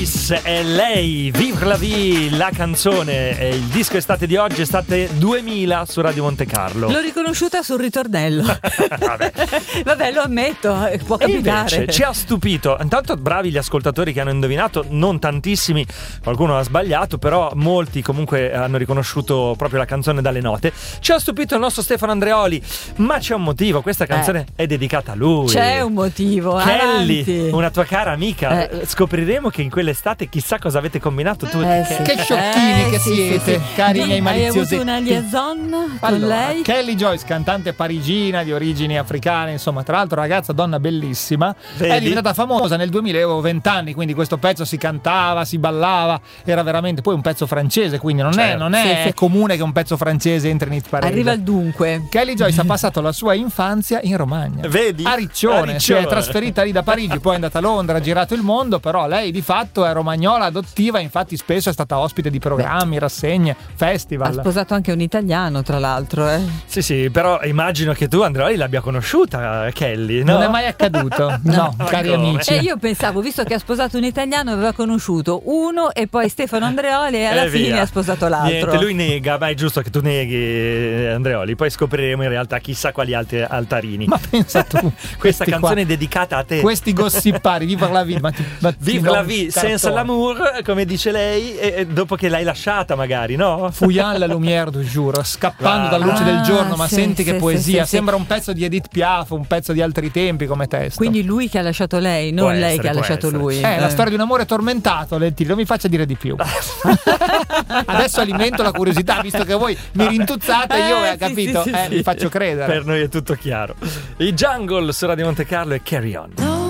Joyce è lei, Vive la Vie, la canzone, il disco estate di oggi, estate 2000 su Radio Monte Carlo. L'ho riconosciuta sul ritornello. Vabbè, lo ammetto, può capitare. Invece ci ha stupito, intanto bravi gli ascoltatori che hanno indovinato, non tantissimi, qualcuno ha sbagliato, però molti comunque hanno riconosciuto proprio la canzone dalle note. Ci ha stupito il nostro Stefano Andreoli, ma c'è un motivo, questa canzone è dedicata a lui. C'è un motivo. Kelly, avanti. una tua cara amica, scopriremo che in quell'estate chissà cosa avete combinato tu. Che sciocchini che siete, cari miei maliziosi. Hai avuto una liaison con lei? Kelly Joyce, cantante parigina di origini africane, insomma, tra l'altro ragazza, donna bellissima. Vedi? È diventata famosa nel 2000, avevo 20 anni, quindi questo pezzo si cantava, si ballava, era veramente poi un pezzo francese, quindi non è comune che un pezzo francese entri in hit parade. Arriva il dunque. Kelly Joyce ha passato la sua infanzia in Romagna. Vedi? A Riccione, si è trasferita lì da Parigi, poi è andata a Londra, ha girato il mondo, però lei di fatto è romagnola adottiva, infatti spesso è stata ospite di programmi, rassegne, festival. Ha sposato anche un italiano, tra l'altro. Sì, però immagino che tu, Andreoli, l'abbia conosciuta, Kelly, no? Non è mai accaduto, no, cari come? amici. E io pensavo, visto che ha sposato un italiano, aveva conosciuto uno e poi Stefano Andreoli e alla fine ha sposato l'altro. Niente, lui nega, ma è giusto che tu neghi, Andreoli, poi scopriremo in realtà chissà quali altri altarini. Ma pensa tu, questa canzone è dedicata a te. Questi gossipari, viva la vie, Vive la vie senza l'amour, come dice lei, e dopo che l'hai lasciata magari, no? Fouillant la lumière du jour, scappando dalla luce del giorno, ma senti che poesia, sembra un pezzo di Edith Piaf, un pezzo di altri tempi come testo. Quindi lui che ha lasciato lei, non lei che ha lasciato lui. È la storia di un amore tormentato, Lentini, non mi faccia dire di più. Adesso alimento la curiosità, visto che voi mi rintuzzate, io capito, sì. vi faccio credere. Per noi è tutto chiaro. I Jungle su Radio Monte Carlo e Carry On.